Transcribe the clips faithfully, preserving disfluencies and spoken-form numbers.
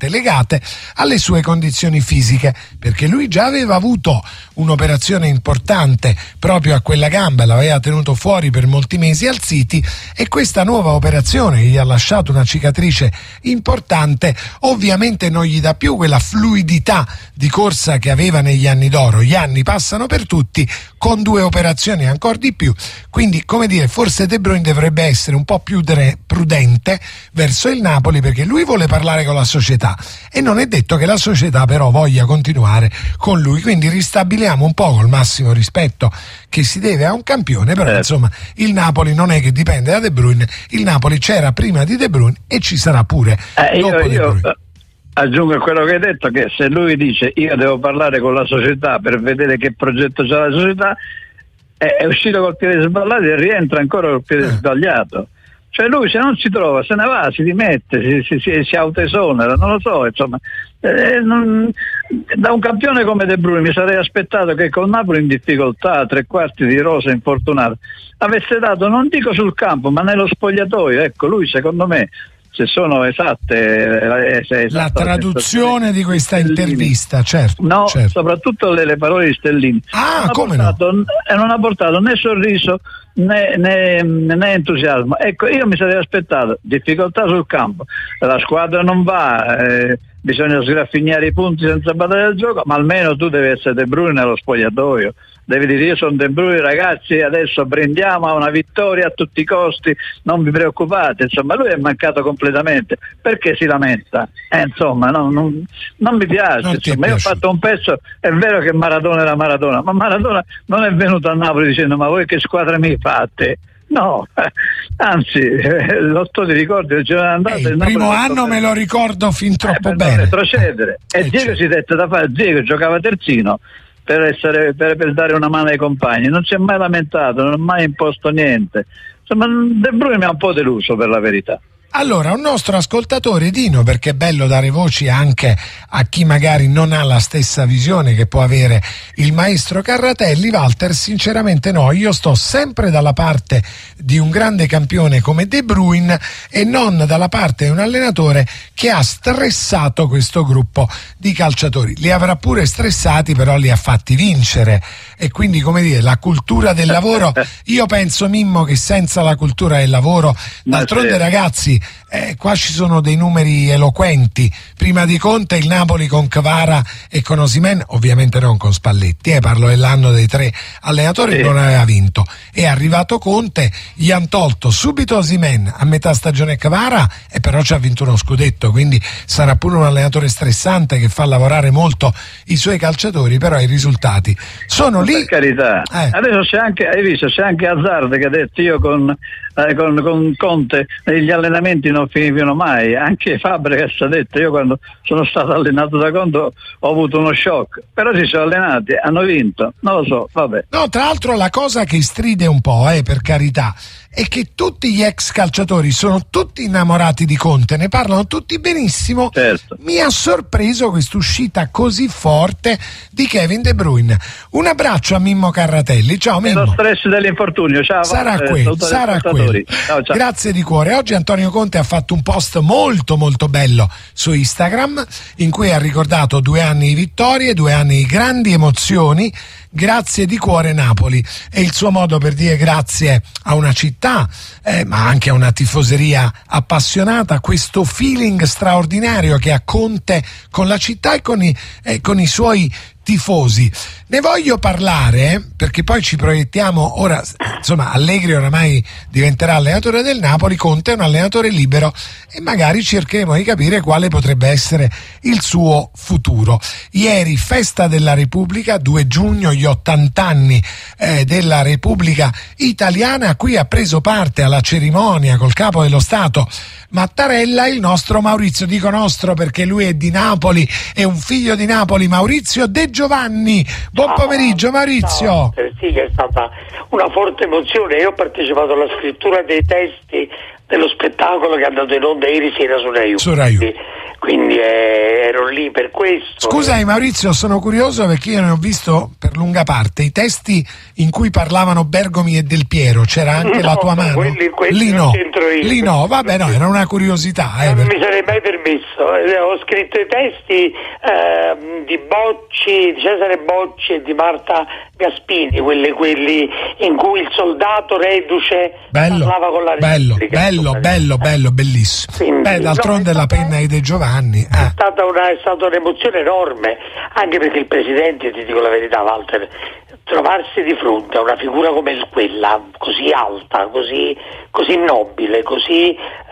strettamente legate alle sue condizioni fisiche, perché lui già aveva avuto un'operazione importante proprio a quella gamba, l'aveva tenuto fuori per molti mesi al City, e questa nuova operazione gli ha lasciato una cicatrice importante, ovviamente non gli dà più quella fluidità di corsa che aveva negli anni d'oro. Gli anni passano per tutti, con due operazioni ancora di più, quindi come dire, forse De Bruyne dovrebbe essere un po' più prudente verso il Napoli, perché lui vuole parlare con la società e non è detto che la società però voglia continuare con lui, quindi ristabiliamo un po', col massimo rispetto che si deve a un campione, però eh. insomma il Napoli non è che dipende da De Bruyne, il Napoli c'era prima di De Bruyne e ci sarà pure eh, dopo io, De io, Bruyne. Aggiungo a quello che hai detto, che se lui dice io devo parlare con la società per vedere che progetto c'ha la società, è, è uscito col piede sbagliato e rientra ancora col piede eh. sbagliato. Cioè lui se non si trova se ne va, si dimette, si, si, si, si autoesonera, non lo so, insomma. Eh, non, da un campione come De Bruyne mi sarei aspettato che con Napoli in difficoltà, tre quarti di rosa infortunato, avesse dato, non dico sul campo, ma nello spogliatoio. Ecco, lui secondo me, se sono esatte, se è la traduzione di questa intervista, certo, no, certo. soprattutto le, le parole di Stellini, ah, non come portato, no? E non ha portato né sorriso né, né, né entusiasmo. Ecco, io mi sarei aspettato difficoltà sul campo, la squadra non va, eh, bisogna sgraffignare i punti senza badare al gioco, ma almeno tu devi essere De Bruyne nello spogliatoio, devi dire io sono De Bruyne, ragazzi, adesso prendiamo a una vittoria a tutti i costi, non vi preoccupate. Insomma, lui è mancato completamente, perché si lamenta? Eh, insomma, no, non, non mi piace, non insomma, io ho fatto un pezzo, è vero che Maradona era Maradona, ma Maradona non è venuto a Napoli dicendo ma voi che squadra mi fate? No, anzi, eh, l'otto di ricordi del giorno andata. Eh, il primo anno me lo ricordo fin troppo eh, bene. Per retrocedere. E eh, Diego certo. si dette da fare, Diego giocava terzino per, essere, per, per dare una mano ai compagni, non si è mai lamentato, non ha mai imposto niente. Insomma, De Bruyne mi ha un po' deluso, per la verità. Allora, un nostro ascoltatore, Dino, perché è bello dare voci anche a chi magari non ha la stessa visione che può avere il maestro Carratelli. Walter, sinceramente no, io sto sempre dalla parte di un grande campione come De Bruyne e non dalla parte di un allenatore che ha stressato questo gruppo di calciatori. Li avrà pure stressati, però li ha fatti vincere, e quindi, come dire, la cultura del lavoro, io penso, Mimmo, che senza la cultura del lavoro, d'altronde ragazzi, Eh, qua ci sono dei numeri eloquenti. Prima di Conte il Napoli con Kvara e con Osimhen, ovviamente non con Spalletti, eh, parlo dell'anno dei tre allenatori, sì. Non aveva vinto. È arrivato Conte, gli han tolto subito Osimhen, a metà stagione Kvara, e però ci ha vinto uno scudetto, quindi sarà pure un allenatore stressante che fa lavorare molto i suoi calciatori, però i risultati sono lì. Per carità, eh. Adesso c'è anche, hai visto, c'è anche Hazard che ha detto io con, eh, con, con Conte gli allenamenti non finivano mai, anche Fabregas ha detto io quando sono stato allenato da Conte ho avuto uno shock, però si sono allenati, hanno vinto, non lo so, vabbè. No, tra l'altro la cosa che stride un po', eh, per carità, è che tutti gli ex calciatori sono tutti innamorati di Conte, ne parlano tutti benissimo. Certo. Mi ha sorpreso quest'uscita così forte di Kevin De Bruyne. Un abbraccio a Mimmo Carratelli. Ciao Mimmo. Lo stress dell'infortunio, ciao. Sarà eh, quello, sarà quello. Ciao, ciao. Grazie di cuore. Oggi Antonio Conte ha fatto un post molto molto bello su Instagram in cui ha ricordato due anni di vittorie, due anni di grandi emozioni. Grazie di cuore Napoli, è il suo modo per dire grazie a una città, eh, ma anche a una tifoseria appassionata, questo feeling straordinario che ha Conte con la città e con i, eh, con i suoi tifosi. Ne voglio parlare perché poi ci proiettiamo ora, insomma Allegri oramai diventerà allenatore del Napoli, Conte è un allenatore libero e magari cercheremo di capire quale potrebbe essere il suo futuro. Ieri festa della Repubblica, due giugno, gli ottanta anni eh, della Repubblica Italiana, a cui ha preso parte alla cerimonia col capo dello Stato Mattarella il nostro Maurizio, dico nostro perché lui è di Napoli, è un figlio di Napoli, Maurizio De Giovanni. Buon ciao, pomeriggio Maurizio. Ciao. Sì, che è stata una forte emozione. Io ho partecipato alla scrittura dei testi dello spettacolo che è andato in onda ieri sera su Rai uno. Su Rai uno. Quindi è, ero lì per questo. Scusa Maurizio, sono curioso perché io ne ho visto per lunga parte i testi in cui parlavano Bergomi e Del Piero, c'era anche no, la tua mano? Quelli, quelli lì no, io. lì no, vabbè no, era una curiosità. Eh, non per... mi sarei mai permesso, ho scritto i testi eh, di Bocci, di Cesare Bocci e di Marta Gaspini, quelli, quelli in cui il soldato reduce bello, parlava con la bello, Repubblica. bello, bello, bello, bellissimo. Quindi, Beh, d'altronde no, la penna è De Giovanni. Eh. È stata una, è stata un'emozione enorme, anche perché il presidente, ti dico la verità Walter, trovarsi di fronte a una figura come quella, così alta, così, così nobile, così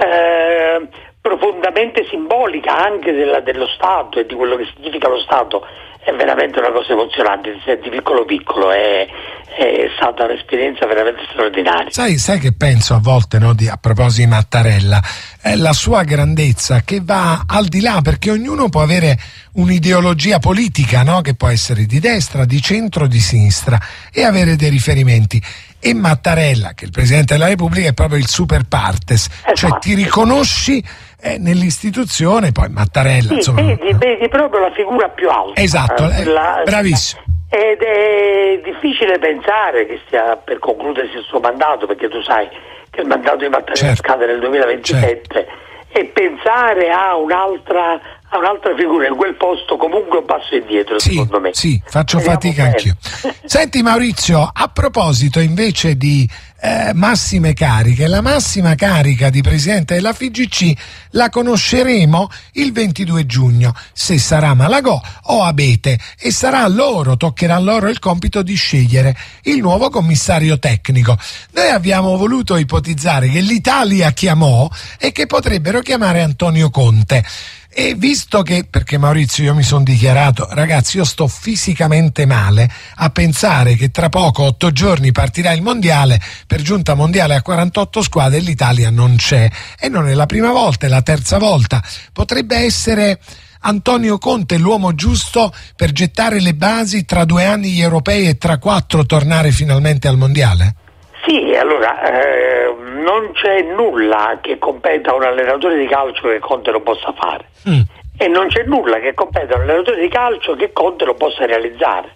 eh, profondamente simbolica anche della, dello Stato e di quello che significa lo Stato, è veramente una cosa emozionante, ti senti piccolo piccolo, è, è stata un'esperienza veramente straordinaria. Sai, sai che penso a volte, no, di, a proposito di Mattarella, è la sua grandezza che va al di là, perché ognuno può avere un'ideologia politica, no, che può essere di destra, di centro, di sinistra, e avere dei riferimenti. E Mattarella, che è il Presidente della Repubblica, è proprio il super partes, esatto. Cioè ti riconosci eh, nell'istituzione, poi Mattarella sì, insomma, vedi, vedi proprio la figura più alta. Esatto, eh, la, bravissimo. Ed è difficile pensare che stia per concludersi il suo mandato, perché tu sai che il mandato di Mattarella certo. scade nel duemilaventisette, certo. E pensare a un'altra a un'altra figura in quel posto comunque un passo indietro, sì, secondo me. Sì, faccio Vediamo fatica bene. Anch'io. Senti Maurizio, a proposito invece di eh, massime cariche, la massima carica di presidente della F I G C la conosceremo il ventidue giugno, se sarà Malagò o Abete, e sarà loro, toccherà loro il compito di scegliere il nuovo commissario tecnico. Noi abbiamo voluto ipotizzare che l'Italia chiamò e che potrebbero chiamare Antonio Conte. E visto che, perché Maurizio io mi sono dichiarato, ragazzi io sto fisicamente male a pensare che tra poco, otto giorni, partirà il mondiale, per giunta mondiale a quarantotto squadre, e l'Italia non c'è, e non è la prima volta, è la terza volta. Potrebbe essere Antonio Conte l'uomo giusto per gettare le basi tra due anni gli europei e tra quattro tornare finalmente al mondiale? Sì, allora eh, non c'è nulla che competa a un allenatore di calcio che Conte non possa fare, mm. e non c'è nulla che competa a un allenatore di calcio che Conte non possa realizzare.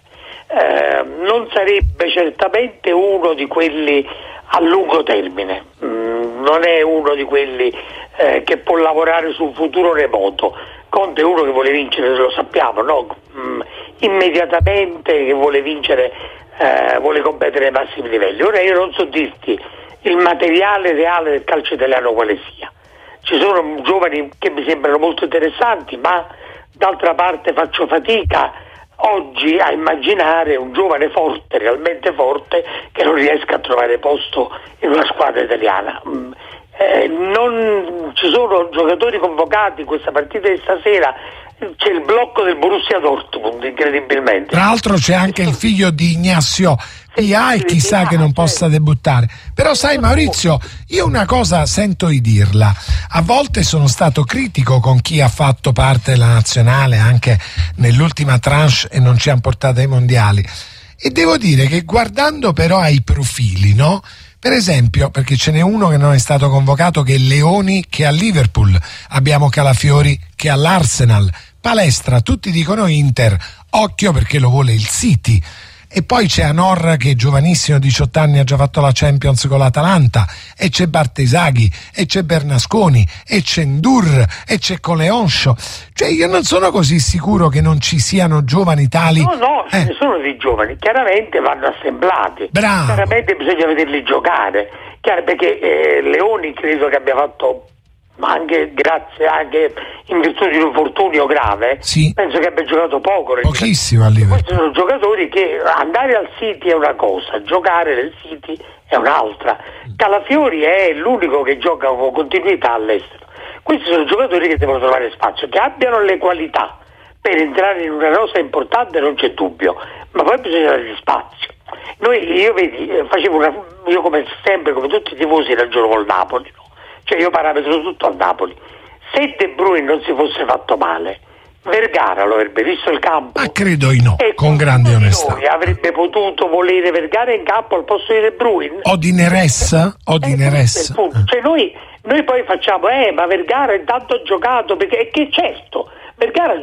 Eh, non sarebbe certamente uno di quelli a lungo termine, mm, non è uno di quelli eh, che può lavorare su un futuro remoto. Conte è uno che vuole vincere, lo sappiamo, no? Mm, immediatamente, che vuole vincere, eh, vuole competere ai massimi livelli. Ora io non so dirti il materiale reale del calcio italiano quale sia. Ci sono giovani che mi sembrano molto interessanti, ma d'altra parte faccio fatica oggi a immaginare un giovane forte, realmente forte, che non riesca a trovare posto in una squadra italiana. Mm. Eh, non ci sono giocatori convocati in questa partita di stasera, c'è il blocco del Borussia Dortmund, incredibilmente. Tra l'altro c'è anche il figlio di Ignacio Pia e chissà che non possa debuttare. Però sai Maurizio, io una cosa sento di dirla, a volte sono stato critico con chi ha fatto parte della nazionale anche nell'ultima tranche e non ci hanno portato ai mondiali, e devo dire che guardando però ai profili, no? Per esempio, perché ce n'è uno che non è stato convocato, che è Leoni, che a Liverpool, abbiamo Calafiori che all'Arsenal, Palestra, tutti dicono Inter, occhio perché lo vuole il City. E poi c'è Anor che è giovanissimo, diciotto anni, ha già fatto la Champions con l'Atalanta, e c'è Bartesaghi, e c'è Bernasconi, e c'è Ndur, e c'è Coleonscio. Cioè io non sono così sicuro che non ci siano giovani tali. No, no, eh. ce ne sono dei giovani, chiaramente vanno assemblati. Bravo. Chiaramente bisogna vederli giocare, chiaro, perché eh, Leoni credo che abbia fatto, ma anche grazie anche in virtù di un infortunio grave, sì. penso che abbia giocato poco. Pochissimo a Liverpool. Questi sono giocatori che andare al City è una cosa, giocare nel City è un'altra. Calafiori è l'unico che gioca con continuità all'estero. Questi sono giocatori che devono trovare spazio, che abbiano le qualità per entrare in una rosa importante, non c'è dubbio, ma poi bisogna dargli spazio. Noi, io vedi, facevo una, io come sempre, come tutti i tifosi, ragiono col Napoli, no? Cioè io parametro tutto al Napoli. Se De Bruyne non si fosse fatto male, Vergara lo avrebbe visto il campo? Ma credo di no, e con grande onestà. Noi avrebbe potuto volere Vergara in campo al posto di De Bruyne? O di Neres? O di eh, Neres? Eh. Cioè noi, noi poi facciamo, eh ma Vergara intanto ha giocato, perché, e che certo, Vergara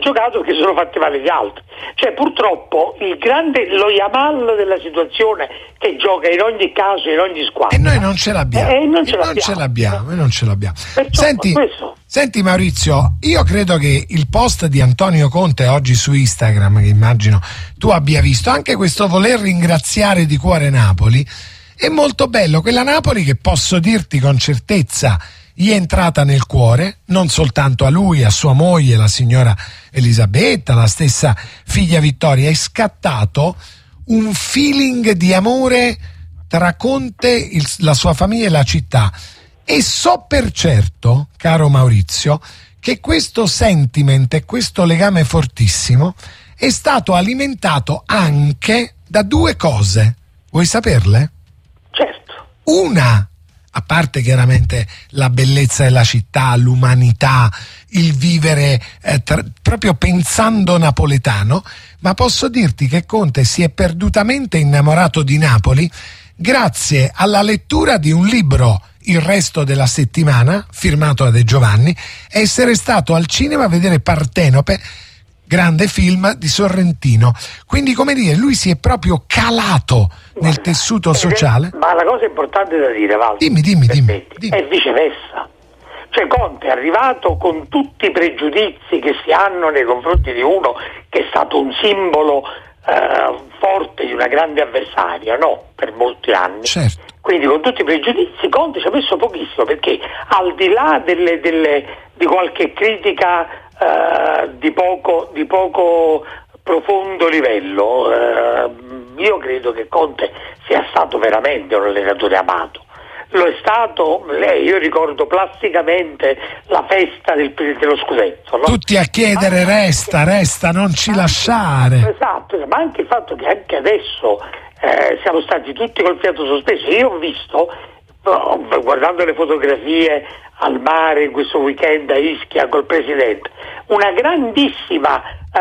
giocato che sono fatti male gli altri. Cioè purtroppo il grande, lo Yamal della situazione che gioca in ogni caso, in ogni squadra. E noi non ce l'abbiamo. E non ce e l'abbiamo. Non ce l'abbiamo, e non ce l'abbiamo. Perciò, Senti, questo... senti Maurizio, io credo che il post di Antonio Conte oggi su Instagram, che immagino tu abbia visto, anche questo voler ringraziare di cuore Napoli, è molto bello. Quella Napoli che posso dirti con certezza gli è entrata nel cuore, non soltanto a lui, a sua moglie, la signora Elisabetta, la stessa figlia Vittoria. È scattato un feeling di amore tra Conte, il, la sua famiglia e la città. E so per certo, caro Maurizio, che questo sentiment e questo legame fortissimo è stato alimentato anche da due cose. Vuoi saperle? Certo. Una, a parte chiaramente la bellezza della città, l'umanità, il vivere eh, tra, proprio pensando napoletano, ma posso dirti che Conte si è perdutamente innamorato di Napoli grazie alla lettura di un libro, Il resto della settimana, firmato da De Giovanni, e essere stato al cinema a vedere Partenope, grande film di Sorrentino. Quindi, come dire, lui si è proprio calato nel tessuto sociale. Ma la cosa importante da dire, Valdo, dimmi, dimmi, dimmi, dimmi. è viceversa. Cioè Conte è arrivato con tutti i pregiudizi che si hanno nei confronti di uno che è stato un simbolo eh, forte di una grande avversaria, no? Per molti anni. Certo. Quindi con tutti i pregiudizi Conte ci ha messo pochissimo, perché al di là delle, delle, di qualche critica eh, di poco, di poco profondo livello, eh, io credo che Conte sia stato veramente un allenatore amato. Lo è stato, lei, io ricordo plasticamente la festa del, dello scudetto, no? Tutti a chiedere resta, resta, non ci lasciare. Esatto, ma anche il fatto che anche adesso eh, siamo stati tutti col fiato sospeso. Io ho visto, guardando le fotografie al mare in questo weekend a Ischia col presidente, una grandissima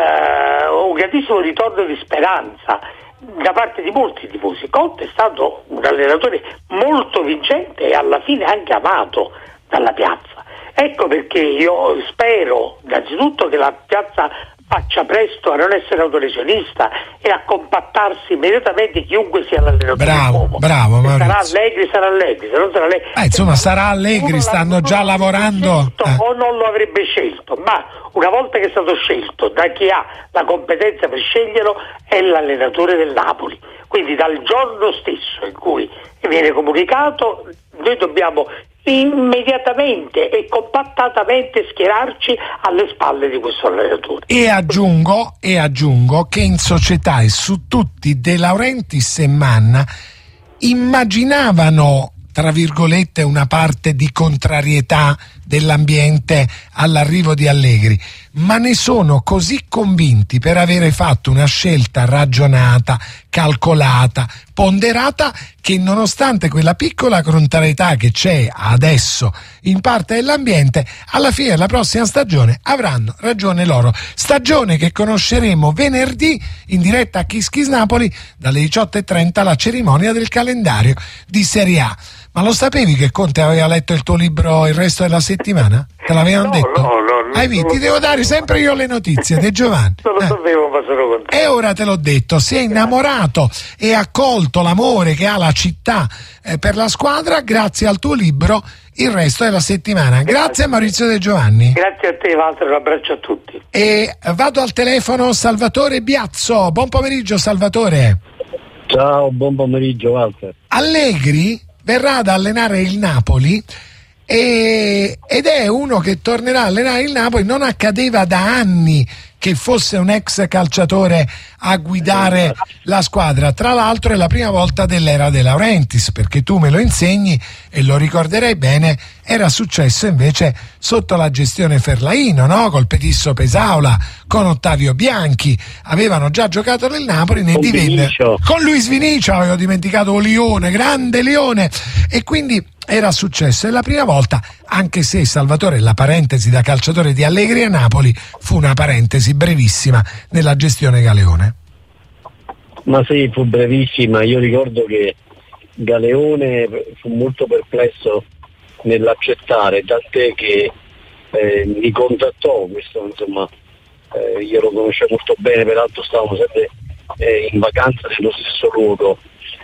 eh, un grandissimo ritorno di speranza da parte di molti tifosi. Conte è stato un allenatore molto vincente e alla fine anche amato dalla piazza. Ecco perché io spero innanzitutto che la piazza faccia presto a non essere autolesionista e a compattarsi immediatamente chiunque sia l'allenatore. Bravo, bravo Maurizio. Sarà Allegri, sarà Allegri, se non sarà Allegri. Eh, insomma, sarà Allegri, stanno già lavorando. Scelto, eh. O non lo avrebbe scelto, ma una volta che è stato scelto da chi ha la competenza per sceglierlo è l'allenatore del Napoli. Quindi dal giorno stesso in cui viene comunicato noi dobbiamo immediatamente e compattatamente schierarci alle spalle di questo allenatore. E aggiungo, e aggiungo che in società e su tutti De Laurentiis e Manna immaginavano, tra virgolette, una parte di contrarietà dell'ambiente all'arrivo di Allegri, ma ne sono così convinti per avere fatto una scelta ragionata, calcolata, ponderata, che nonostante quella piccola contrarietà che c'è adesso in parte dell'ambiente, alla fine della prossima stagione avranno ragione loro. Stagione che conosceremo venerdì in diretta a Kiss Kiss Napoli dalle diciotto e trenta, la cerimonia del calendario di Serie A. Ma lo sapevi che Conte aveva letto il tuo libro Il resto della settimana? Te l'avevano no, detto? No, no, Hai visto? Ti devo dare sempre io le notizie, De Giovanni. Non lo eh. sapevo, ma sono contento. E ora te l'ho detto, si è innamorato e ha colto l'amore che ha la città eh, per la squadra grazie al tuo libro Il resto della settimana. Grazie, grazie a Maurizio De Giovanni. Grazie a te, Walter, un abbraccio a tutti. E vado al telefono Salvatore Biazzo. Buon pomeriggio, Salvatore. Ciao, buon pomeriggio, Walter. Allegri verrà ad allenare il Napoli e, ed è uno che tornerà a allenare il Napoli. Non accadeva da anni che fosse un ex calciatore a guidare la squadra. Tra l'altro è la prima volta dell'era De Laurentiis, perché tu me lo insegni e lo ricorderei bene, era successo invece sotto la gestione Ferlaino, no? Col Petisso Pesaula, con Ottavio Bianchi, avevano già giocato nel Napoli, ne divenne con Luis Vinicio, avevo dimenticato Lione, grande Lione, e quindi era successo. È la prima volta, anche se Salvatore, la parentesi da calciatore di Allegri a Napoli fu una parentesi brevissima nella gestione Galeone. Ma sì, fu brevissima. Io ricordo che Galeone fu molto perplesso nell'accettare, tant'è che eh, mi contattò, questo insomma eh, io lo conoscevo molto bene, peraltro stavamo sempre eh, in vacanza nello stesso luogo.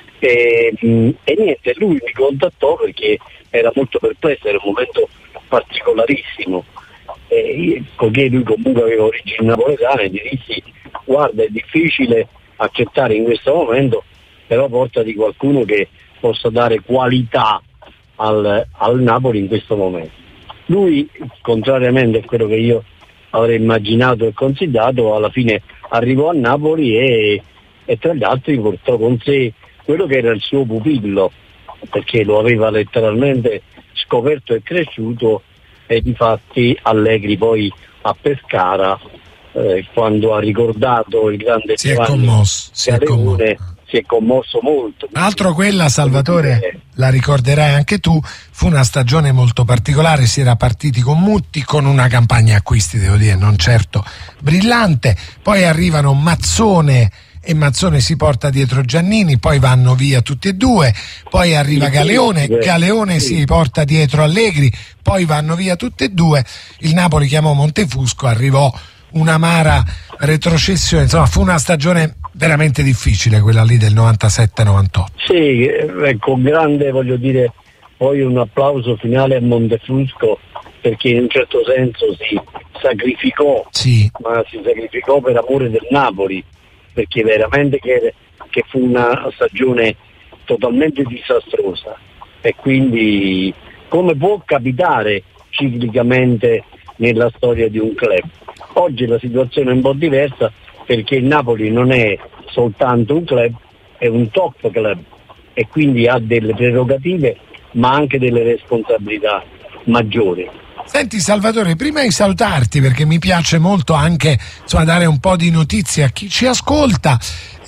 E, mh, e niente, lui mi contattò perché era molto perplesso, era un momento particolarissimo, e io, poiché lui comunque aveva origini napoletane, gli dissi: guarda, è difficile accettare in questo momento, però portati qualcuno che possa dare qualità al, al Napoli in questo momento. Lui, contrariamente a quello che io avrei immaginato e considerato, alla fine arrivò a Napoli e, e tra gli altri portò con sé quello che era il suo pupillo, perché lo aveva letteralmente scoperto e cresciuto, e difatti Allegri poi a Pescara, eh, quando ha ricordato il grande si è commosso, si è commosso. si è commosso molto. Altro quella, Salvatore, la ricorderai anche tu, fu una stagione molto particolare, si era partiti con Mutti, con una campagna acquisti, devo dire, non certo brillante, poi arrivano Mazzone e Mazzone si porta dietro Giannini, poi vanno via tutti e due, poi arriva Galeone, Galeone si porta dietro Allegri, poi vanno via tutti e due, il Napoli chiamò Montefusco, arrivò un'amara retrocessione, insomma fu una stagione veramente difficile quella lì del novantasette novantotto. Sì, eh, con grande, voglio dire, poi un applauso finale a Montefusco, perché in un certo senso si sacrificò, sì. ma si sacrificò per amore del Napoli, perché veramente che, che fu una stagione totalmente disastrosa, e quindi come può capitare ciclicamente nella storia di un club. Oggi la situazione è un po' diversa, perché il Napoli non è soltanto un club, è un top club, e quindi ha delle prerogative ma anche delle responsabilità maggiori. Senti Salvatore, prima di salutarti, perché mi piace molto anche, insomma, dare un po' di notizie a chi ci ascolta,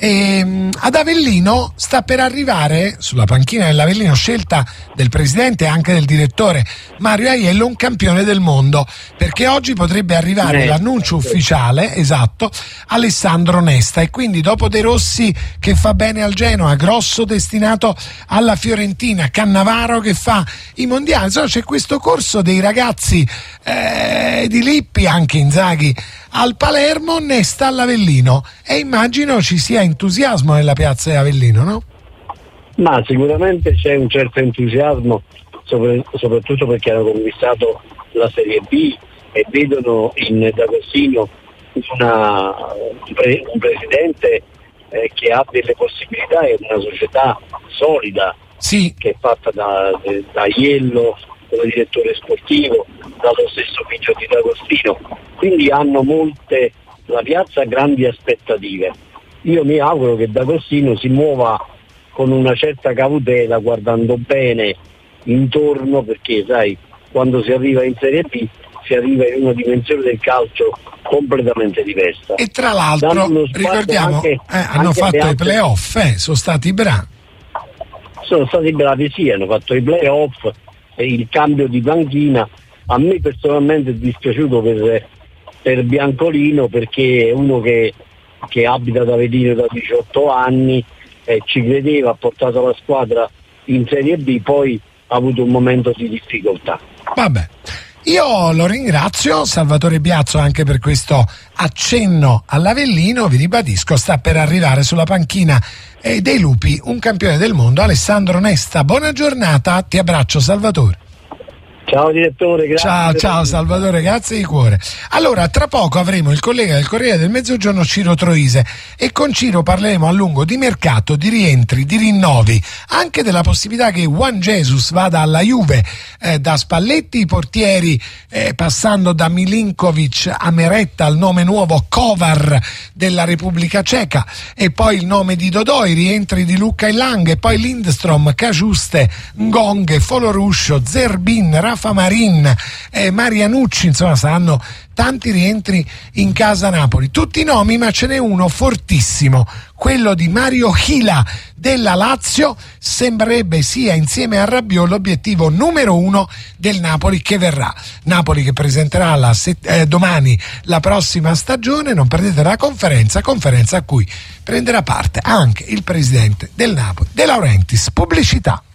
ehm, ad Avellino sta per arrivare, sulla panchina dell'Avellino, scelta del presidente e anche del direttore Mario Aiello, un campione del mondo, perché oggi potrebbe arrivare eh, l'annuncio ufficiale, esatto, Alessandro Nesta, e quindi dopo De Rossi che fa bene al Genoa, Grosso destinato alla Fiorentina, Cannavaro che fa i mondiali, insomma c'è questo corso dei ragazzi eh, di Lippi, anche Inzaghi al Palermo, Nesta all'Avellino, e immagino ci sia entusiasmo nella piazza di Avellino, no? Ma sicuramente c'è un certo entusiasmo, soprattutto perché hanno conquistato la Serie B e vedono in D'Agostino una, un, pre, un presidente eh, che ha delle possibilità, e una società solida, sì, che è fatta da, da Aiello come direttore sportivo, dallo stesso figlio di D'Agostino, quindi hanno molte, la piazza ha grandi aspettative. Io mi auguro che D'Agostino si muova con una certa cautela, guardando bene intorno, perché sai, quando si arriva in Serie B si arriva in una dimensione del calcio completamente diversa. E tra l'altro ricordiamo anche, eh, hanno anche fatto i playoff, eh, sono stati bravi. Sono stati bravi, sì, hanno fatto i playoff, e il cambio di panchina a me personalmente è dispiaciuto per, per Biancolino, perché è uno che, che abita ad Avellino da diciotto anni, eh, ci credeva, ha portato la squadra in Serie B, poi ha avuto un momento di difficoltà. Vabbè, io lo ringrazio Salvatore Biazzo anche per questo accenno all'Avellino. Vi ribadisco, sta per arrivare sulla panchina eh, dei Lupi un campione del mondo, Alessandro Nesta. Buona giornata, ti abbraccio Salvatore. Ciao direttore, grazie. Ciao, ciao Salvatore, grazie di cuore. Allora, tra poco avremo il collega del Corriere del Mezzogiorno, Ciro Troise, e con Ciro parleremo a lungo di mercato, di rientri, di rinnovi, anche della possibilità che Juan Jesus vada alla Juve, eh, da Spalletti, i portieri, eh, passando da Milinkovic a Meretta, al nome nuovo Kovar della Repubblica Ceca, e poi il nome di Dodò, i rientri di Luca Ilang, e poi Lindstrom, Cagiuste, Ngong, Foloruscio, Zerbin, Rafa Marin, eh, Marianucci, insomma saranno tanti rientri in casa Napoli, tutti nomi, ma ce n'è uno fortissimo, quello di Mario Hila della Lazio. Sembrerebbe sia, insieme a Rabiot, l'obiettivo numero uno del Napoli che verrà. Napoli che presenterà la set- eh, domani la prossima stagione. Non perdete la conferenza, conferenza a cui prenderà parte anche il presidente del Napoli, De Laurentiis. Pubblicità.